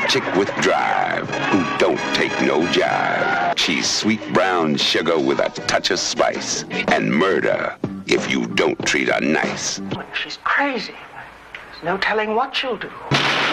chick with drive, who don't take no jive. She's sweet brown sugar with a touch of spice, and murder if you don't treat her nice. She's crazy. There's no telling what she'll do.